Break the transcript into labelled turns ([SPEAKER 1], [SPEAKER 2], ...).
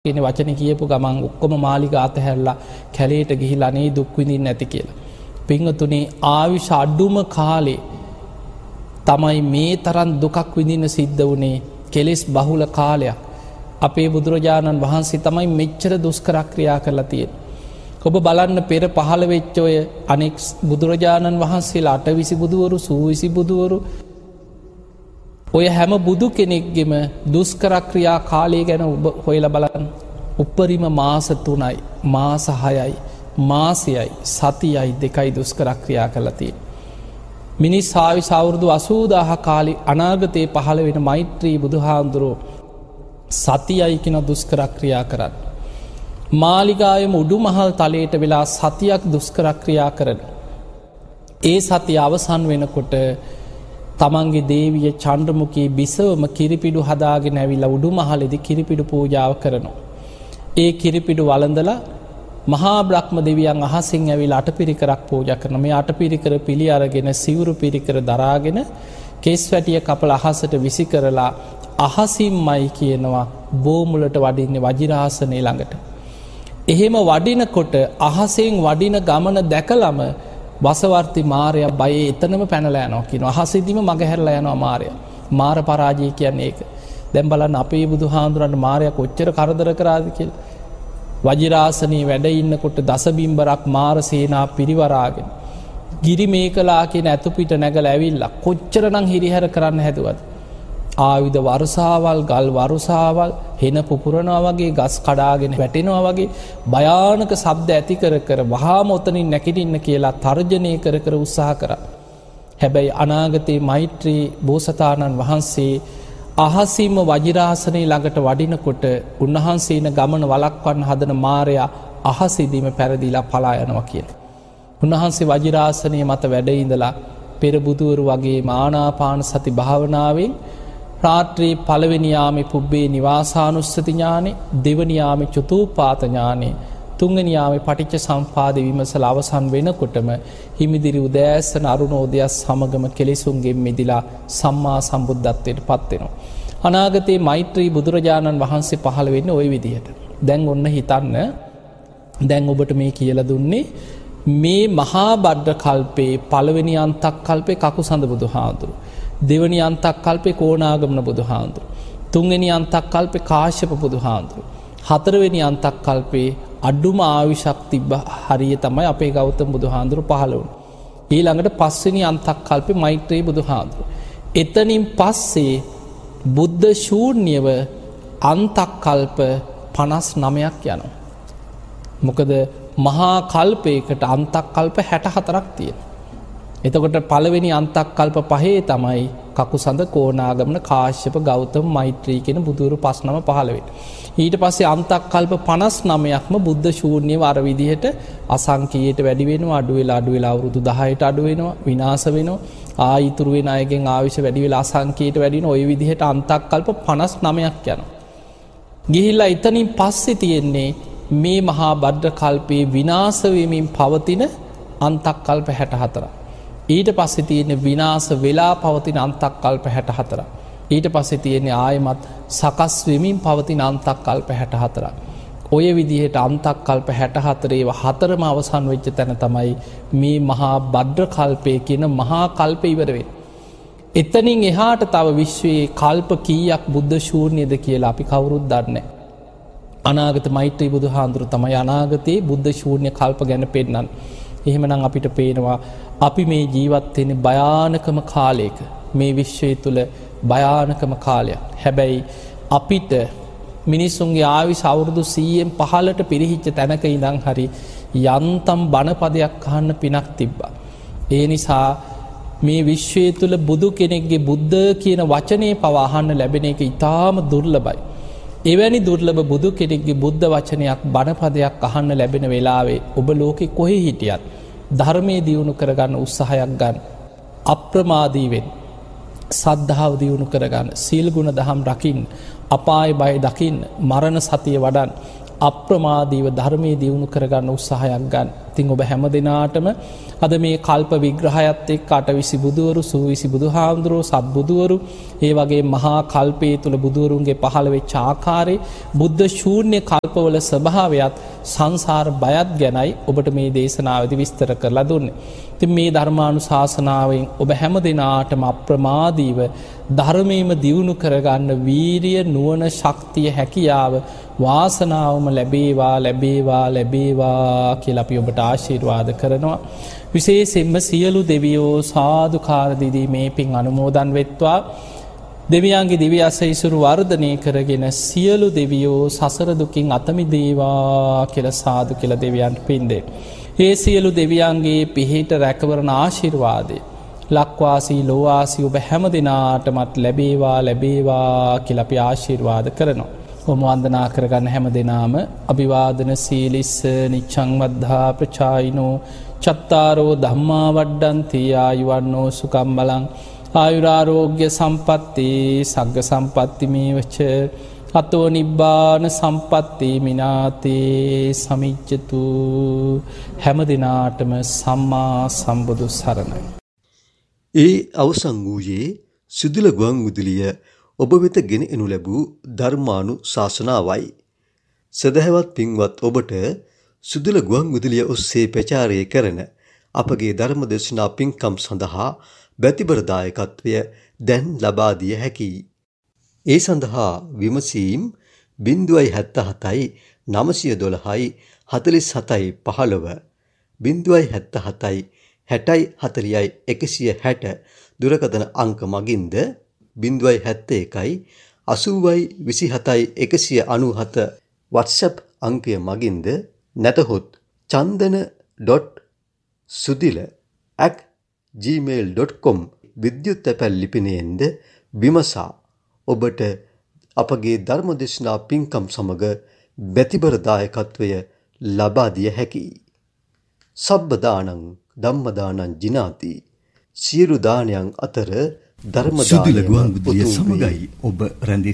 [SPEAKER 1] කියන වචනේ කියපු ගමන් ඔක්කොම මාලිගා අතහැරලා කැලේට ගිහිලා අනේ දුක් විඳින්න නැති කියලා. පින්වතුනි ආයුෂ අඩුම කාලේ තමයි මේ තරම් දුකක් විඳින්න සිද්ධ වුණේ. කෙලෙස් බහුල කාලයක්. අපේ බුදුරජාණන් වහන්සේ තමයි මෙච්චර දුෂ්කර ක්‍රියා කරලා තියෙන්නේ. ඔබ බලන්න පෙර පහළ වෙච්ච ඔය අනෙක් බුදුරජාණන් වහන්සේලා 820 බුදුවරු, 120 බුදුවරු ඔය හැම බුදු කෙනෙක්ගෙම දුෂ්කර ක්‍රියා කාලය ගැන ඔබ හොයලා බලන්න. උපරිම මාස 3යි, මාස 6යි, මාසයයි, සතියයි 2යි දුෂ්කර ක්‍රියා කරලා තියෙන්නේ. මිනිස් ආයුෂ අවුරුදු 80000 කාලේ අනාගතේ පහළ වෙන මෛත්‍රී බුදුහාඳුරෝ සතියයි කියන දුෂ්කර ක්‍රියා කරන්නේ. මාලිගායම උඩුමහල් තලයට වෙලා සතියක් දුෂ්කර ක්‍රියා කරන. ඒ සතිය අවසන් වෙනකොට තමන්ගේ දේවිය චන්ද්‍රමුඛී බිසවම කිරිපිඩු හදාගෙන ඇවිල්ලා උඩුමහලේදී කිරිපිඩු පූජාව කරනවා. ඒ කිරිපිඩු වළඳලා මහා බ්‍රහ්ම දෙවියන් අහසින් ඇවිල්ලා අටපිරිකරක් පූජා කරනවා. මේ අටපිරිකර පිළි අරගෙන සිවුරු පිරිකර දරාගෙන කෙස් වැටිය කපලා අහසට විසි කරලා අහසින්මයි කියනවා බෝමුලට වඩින්නේ වජිරාසනේ ළඟට. එහෙම වඩිනකොට අහසෙන් වඩින ගමන දැකලම වසවර්ති මාරයා බයේ එතනම පැනලා යනවා කියනවා. අහසෙදිම මගහැරලා යනවා මාරයා. මාර පරාජය කියන්නේ ඒක. දැන් බලන්න අපේ බුදුහාඳුරන්ට මාරයා කොච්චර කරදර කරාද කියලා. වජිරාසනේ වැඩ ඉන්නකොට දසබිම්බරක් මාර සේනා පිරිවරාගෙන ගිරිමේකලා කියන ඇතුපිට නැගලා ඇවිල්ලා කොච්චරනම් හිරිහැර කරන්න හැදුවද. ආයුධ වරුසාවල්, ගල් වරුසාවල්, හෙන පුපුරනවා වගේ, ගස් කඩාගෙන වැටෙනවා වගේ භයානක ශබ්ද ඇති කර කර වහාම ඔතනින් නැගිටින්න කියලා තර්ජනය කර කර උත්සාහ කරා. හැබැයි අනාගතේ මෛත්‍රී බෝසතාණන් වහන්සේ අහසින්ම වජිරාසනේ ළඟට වඩිනකොට උන්වහන්සේන ගමන වළක්වන්න හදන මාරයා අහසෙදීම පෙරදිලා පලා යනවා කියලා. උන්වහන්සේ වජිරාසනේ මත වැඩ ඉඳලා පෙර බුදුවරු වගේ ආනාපාන සති භාවනාවෙන් රාත්‍රී පළවෙනි යාමේ පුබ්බේ නිවාසානුස්සති ඥානෙ, දෙවනි යාමේ චතුූපාත ඥානෙ, තුන්වෙනි යාමේ පටිච්ච සමුප්පාද විමසලා අවසන් වෙනකොටම හිමිදිරි උදෑසන අරුණෝදයස් සමගම කෙලෙසුන්ගෙන් මිදිලා සම්මා සම්බුද්ධත්වයට පත් වෙනවා. අනාගතේ මෛත්‍රී බුදුරජාණන් වහන්සේ පහළ වෙන්නේ ওই විදිහට. දැන් ඔන්න හිතන්න, දැන් ඔබට මේ කියලා දුන්නේ මේ මහා බද්ද කල්පේ පළවෙනි අන්තක් කල්පේ කකුසඳ බුදුහාඳුරු, දෙවනි අන්තක් කල්පේ කෝණාගමන බුදුහාඳුරු, තුන්වෙනි අන්තක් කල්පේ කාශ්‍යප බුදුහාඳුරු, හතරවෙනි අන්තක් කල්පේ අඩුම ආයුෂක් තිබ්බ හරිය තමයි අපේ ගෞතම බුදුහාඳුරු පහළ වුණේ. ඊළඟට පස්වෙනි අන්තක් කල්පේ මෛත්‍රී බුදුහාඳුරු. එතනින් පස්සේ බුද්ධ ශූන්‍යව අන්තක් කල්ප 59ක් යනවා. මොකද මහා කල්පයකට අන්තක් කල්ප 64ක් තියෙනවා. එතකොට පළවෙනි අන්තක් කල්ප 5 තමයි කකුසඳ, කෝණාගමන, කාශ්‍යප, ගෞතම, මෛත්‍රී කියන බුදුරු 5 නම පහළ වෙන්නේ. ඊට පස්සේ අන්තක් කල්ප 59ක්ම බුද්ධ ශූන්‍යව අර විදිහට අසංකීයට වැඩි වෙනවා, අඩු වෙලා අවුරුදු 10ට අඩු වෙනවා, විනාශ වෙනවා. ආයිතුරු වෙන අයගෙන් ආවිෂ වැඩි වෙලා අසංකීයට වැඩි වෙන ওই විදිහට අන්තක් කල්ප 59ක් යනවා. ගිහිල්ලා එතනින් පස්සේ තියෙන්නේ මේ මහා බද්ද කල්පයේ විනාශ වෙමින් පවතින අන්තක් කල්ප 64. ඊට පස්සේ තියෙන්නේ විනාශ වෙලා පවතින අන්තක් කල්ප 64. ඊට පස්සේ තියෙන්නේ ආයමත් සකස් වෙමින් පවතින අන්තක් කල්ප 64. ඔය විදිහට අන්තක් කල්ප 64 ඒවා හතරම අවසන් වෙච්ච තැන තමයි මේ මහා බද්ද කල්පය කියන මහා කල්පය ඉවර වෙන්නේ. එතනින් එහාට තව විශ්වයේ කල්ප කීයක් බුද්ධ ශූන්‍යද කියලා අපි කවුරුත් දන්නේ නැහැ. අනාගත මෛත්‍රී බුදුහාඳුරු තමයි අනාගතයේ බුද්ධ ශූන්‍ය කල්ප ගැන පෙන්නන්නේ. එහෙමනම් අපිට පේනවා අපි මේ ජීවත් වෙන්නේ භයානකම කාලයක. මේ විශ්වය තුල භයානකම කාලයක්. හැබැයි අපිට මිනිසුන්ගේ ආයුෂ අවුරුදු 100න් 15ට පිරිහිච්ච තැනක ඉඳන් හරි යන්තම් බණපදයක් අහන්න පිනක් තිබ්බා. ඒ නිසා මේ විශ්වය තුල බුදු කෙනෙක්ගේ බුද්ධ කියන වචනේ පවා අහන්න ලැබෙන එක ඉතාම දුර්ලභයි. එවැනි දුර්ලභ බුදු කෙනෙක්ගේ බුද්ධ වචනයක් බණපදයක් අහන්න ලැබෙන වෙලාවේ ඔබ ලෝකෙ කොහේ හිටියත් ධර්මයේ දියුණු කරගන්න උත්සාහයක් ගන්න. අප්‍රමාදී වෙන්න. සද්ධාව දියුණු කරගන්න. සීල් ගුණ දහම් රකින්න. අපාය බය දකින්න. මරණ සතිය වඩන්න. අප්‍රමාදීව ධර්මයේ දියුණු කරගන්න උත්සාහයක් ගන්න. තිං ඔබ හැම දෙනාටම අද මේ කල්ප විග්‍රහයත් එක් අටවිසි බුදුවරු සූවිසි බුදු හාමුදුරුවෝ සත්බුදුවරු ඒ වගේ මහා කල්පයේ තුළ බුදුවරුන්ගේ පහළවෙච්ච ආකාරයේ බුද්ධ ශූන්‍ය කල්පවල ස්වභාවයත් සංසාර බයත් ගැනයි ඔබට මේ දේශනාවේදී විස්තර කරලා දුන්නේ. ඉතින් මේ ධර්මානුශාසනාවෙන් ඔබ හැම දිනාටම අප්‍රමාදීව ධර්මයේම දියුණු කරගන්න වීරිය නුවණ ශක්තිය හැකියාව වාසනාවම ලැබේවා ලැබේවා ලැබේවා කියලා අපි ඔබට ආශිර්වාද කරනවා. විශේෂයෙන්ම සියලු දෙවියෝ සාදුකාර දීදී මේ පින් අනුමෝදන් වෙත්වා. දෙවියන්ගේ දිව්‍ය ආශීර්වාද වර්ධනය කරගෙන සියලු දෙවියෝ සසර දුකින් අත මිදේවා කියලා සාදු කියලා දෙවියන්ට පින් දෙන්න. ඒ සියලු දෙවියන්ගේ පිහිට රැකවරණ ආශිර්වාදය ලක්වාසී ලෝවාසී ඔබ හැම දිනාටමත් ලැබේවා ලැබේවා කියලා අපි ආශිර්වාද කරනවා. ඔබ වන්දනා කරගන්න හැම දිනාම අභිවාදන සීලිස්ස නිච්ඡං වද්ධා ප්‍රචායිනෝ චත්තාරෝ ධම්මා වඩ්ඩන්ති ආයුවන්නෝ සුඛං බලං ආයුරාෝග්‍ය සම්පatti සග්ග සම්පatti මේවච අතෝ නිබ්බාන සම්පatti මිනාතේ සමිච්ඡතු හැම දිනාටම සම්මා සම්බුදු සරණයි.
[SPEAKER 2] ඒ අවසන් වූයේ සුදුල ගුවන් විදුලිය ඔබ වෙත ගෙන එනු ලැබූ ධර්මානුශාසනාවයි. සදහවත් පින්වත් ඔබට සුදුල ගුවන් විදුලිය ඔස්සේ ප්‍රචාරය කරන අපගේ ධර්ම දේශනා පින්කම් සඳහා බැතිබර දායකත්වය දැන් ලබා දිය හැකියි. ඒ සඳහා විමසීම් 077යි 912යි 47යි 15 077යි 60යි 40යි 160 දුරකථන අංක මගින්ද 071යි 80යි 27යි 197 WhatsApp අංකය මගින්ද නැතහොත් chandana.sudila@gmail.com විද්‍යුත් තැපැල් ලිපිනයෙන්ද විමසා ඔබට අපගේ ධර්මදේශනා පින්කම් සමග බැතිබර දායකත්වය ලබා දිය හැකියි. සබ්බ දානං ධම්ම දානං ජිනාති. සියලු දානයන් අතර ධර්ම දානය
[SPEAKER 3] සුදුල ගුවන් විදුලිය සමගයි ඔබ රැඳී